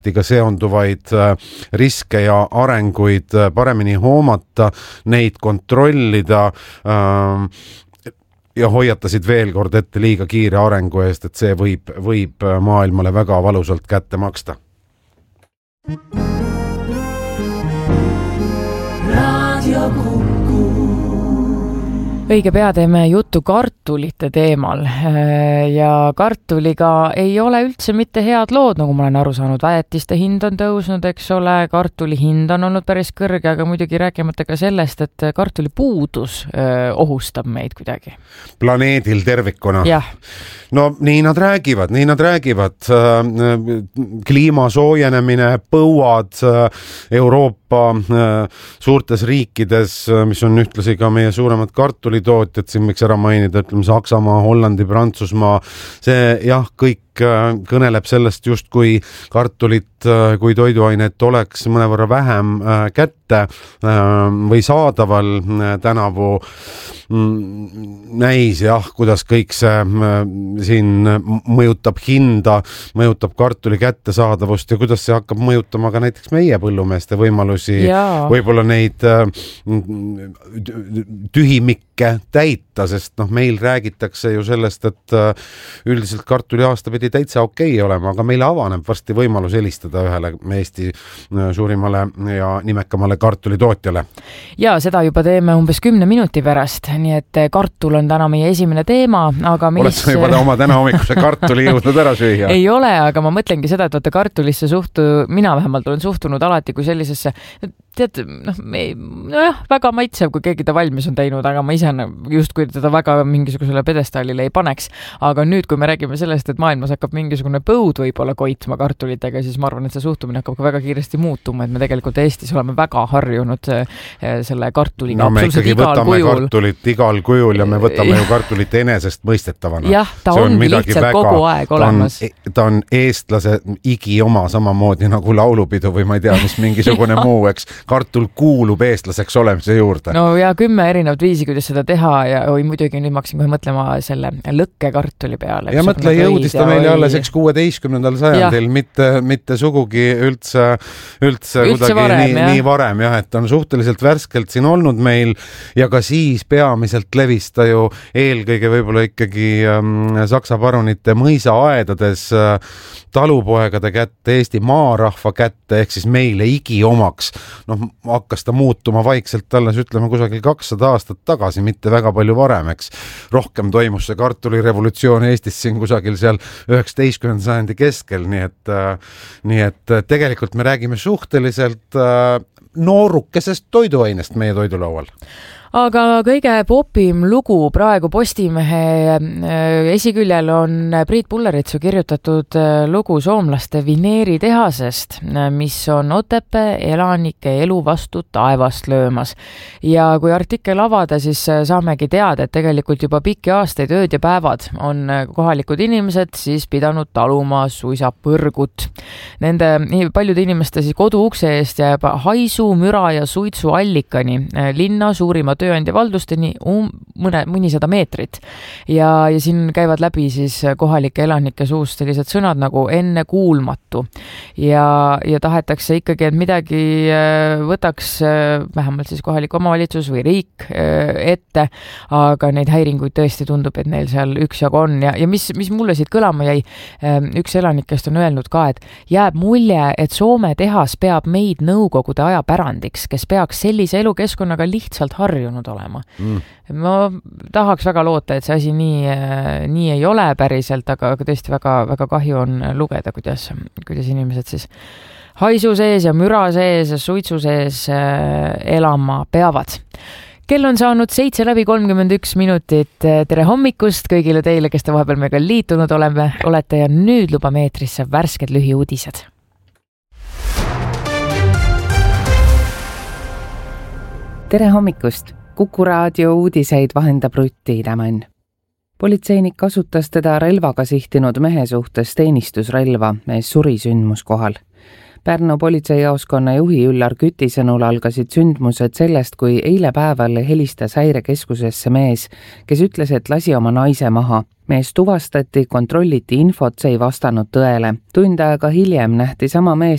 ka seonduvaid riske ja arenguid paremini hoomata, neid kontrollida ja hoiatasid veel kord ette liiga kiire arengu eest, et see võib maailmale väga valusalt kätte maksta. Õige pea teeme juttu kartulite teemal ja kartuliga ei ole üldse mitte head lood, nagu ma olen aru saanud. Väetiste hind on tõusnud, eks ole, kartuli hind on olnud päris kõrge, aga muidugi rääkimata ka sellest, et kartuli puudus ohustab meid kuidagi. Planeedil tervikuna. Jah. No nii nad räägivad. Kliima soojenemine, põuad Euroopa suurtes riikides, mis on ühtlasi ka meie suuremad kartulitootjad, siin võiks ära mainida, ütleme Saksamaa, Hollandi, Prantsusmaa, see jah, kõik kõneleb sellest just kui kartulit kui toiduainet oleks mõnevõrra vähem kätte või saadaval tänavu näis jah, kuidas kõik see siin mõjutab hinda, mõjutab kartuli kättesaadavust ja kuidas see hakkab mõjutama ka näiteks meie põllumeeste võimalusi, võib-olla neid tühimikke täita, sest meil räägitakse ju sellest, et üldiselt kartuli aasta pidi täitsa okei olema, aga meile avaneb varsti võimalus helistada ühele Eesti suurimale ja nimekamale kartulitootjale. Ja seda juba teeme umbes 10 minuti pärast, nii et kartul on täna meie esimene teema, aga oled sa juba oma täna hommikuse kartuli jõudnud ära süüa? Ei ole, aga ma mõtlengi seda, et vaata kartulisse mina vähemalt olen suhtunud alati kui sellisesse, tead, väga maitsev, kui keegi ta valmis on teinud, aga ma ise just kui teda väga mingisugusele pedestaalile ei paneks. Aga nüüd, kui me räägime sellest, et maailmas hakkab mingisugune põud võib-olla koitma kartulitega, siis ma arvan, et see suhtumine hakkab ka väga kiiresti muutuma, et me tegelikult Eestis oleme väga harjunud selle kartuliga. No me ikkagi võtame kartulit igal kujul ja me võtame ju kartulit enesest mõistetavana. Jah, ta on lihtsalt kogu aeg olemas. Ta on eestlase igi oma samamoodi nagu laulupidu või ma ei tea, mis mingisugune muu, eks. Kartul kuulub eestlaseks olemise juurde. No ja 10 erinevat viisi, kuidas seda teha ja muidugi nüüd ma hakkasin kohe mõtlema selle lõkkekartuli peale. Ja mõtle, jõudis ta meile alles 16. sajandil, mitte sugugi üldse kuidagi varem, nii varem, jah, et on suhteliselt värskelt siin olnud meil ja ka siis peamiselt levis ta ju eelkõige võib-olla ikkagi Saksa parunite mõisaaedades talupoegade kätte, Eesti maarahva kätte, ehk siis meile igi omaks. Hakkas ta muutuma vaikselt alles, ütleme, kusagil 200 aastat tagasi, mitte väga palju varem, eks. Rohkem toimus see kartulirevolutsioon Eestis siin kusagil seal 19. sajandi keskel, nii et tegelikult me räägime suhteliselt noorukesest toiduainest meie toidulaual. Aga kõige popim lugu praegu Postimehe esiküljel on Priit Pulleritsu kirjutatud lugu soomlaste vineeritehasest, mis on Otepää elanike elu vastu taevast löömas. Ja kui artikkel avada, siis saamegi teada, et tegelikult juba pikki aastaid ööd ja päevad on kohalikud inimesed siis pidanud taluma suisa põrgut. Nende paljude inimeste siis kodu ukse eest jääb haisu, müra ja suitsu allikani linna suurima tööandja valdusteni mõnisada meetrit. Ja siin käivad läbi siis kohalike elanike suust sellised sõnad nagu enne kuulmatu. Ja tahetakse ikkagi, et midagi võtaks vähemalt siis kohalik omavalitsus või riik ette, aga neid häiringuid tõesti tundub, et neil seal üksjagu on. Ja mis mulle siit kõlama jäi, üks elanikest on öelnud ka, et jääb mulje, et Soome tehas peab meid nõukogude aja pärandiks, kes peaks sellise elukeskkonnaga lihtsalt harjunud olema. Ma tahaks väga loota, et see asi nii ei ole päriselt, aga tõesti väga, väga kahju on lugeda, kuidas inimesed siis haisu sees ja müra sees ja suitsu sees elama peavad. Kell on saanud 7:31 minutit. Tere hommikust kõigile teile, kes te vahepeal meiega liitunud olete ja nüüd lubame eetrisse värsked lühiuudised. Tere hommikust! Kuku raadio uudiseid vahendab Rutti Tämän. Politseinik kasutas teda relvaga sihtinud mehe suhtes teenistusrelva, mees suri sündmuskohal. Pärnu politseijaoskonna juhi Üllar Küti sõnul algasid sündmused sellest, kui eile päeval helistas häirekeskusesse mees, kes ütles, et lasi oma naise maha. Mees tuvastati, kontrolliti infot, see ei vastanud tõele. Tund aega hiljem nähti sama mees